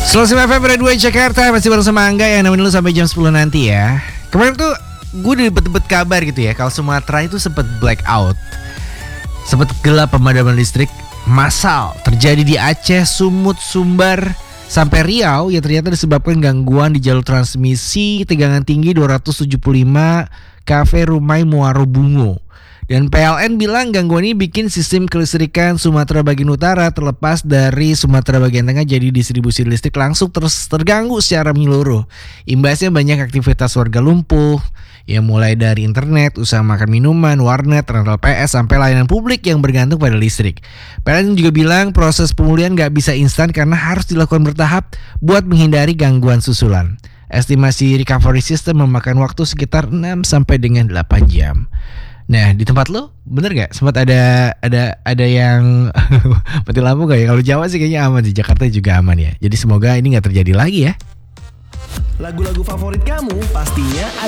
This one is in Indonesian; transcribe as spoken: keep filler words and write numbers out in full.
Selamat siang F M Radio dua Jakarta. Masih bareng sama Angga yang nemenin lu sampai jam sepuluh nanti ya. Kemarin tuh gue udah dapet-dapet kabar gitu ya, kalau Sumatera itu sempet blackout, sempet gelap pemadaman listrik massal terjadi di Aceh, Sumut, Sumbar sampai Riau yang ternyata disebabkan gangguan di jalur transmisi tegangan tinggi dua ratus tujuh puluh lima Kafe Rumai Muaro Bungo. Dan P L N bilang gangguan ini bikin sistem kelistrikan Sumatera bagian utara terlepas dari Sumatera bagian tengah, jadi distribusi listrik langsung terus terganggu secara menyeluruh. Imbasnya banyak aktivitas warga lumpuh, ya mulai dari internet, usaha makan minuman, warnet, rental P S, sampai layanan publik yang bergantung pada listrik. P L N juga bilang proses pemulihan gak bisa instan karena harus dilakukan bertahap buat menghindari gangguan susulan. Estimasi recovery system memakan waktu sekitar enam sampai dengan delapan jam. Nah, di tempat lo bener gak? Sempat ada ada ada yang mati lampu gak ya? Kalau Jawa sih kayaknya aman sih, Jakarta juga aman ya. Jadi semoga ini gak terjadi lagi ya. Lagu-lagu favorit kamu pastinya ada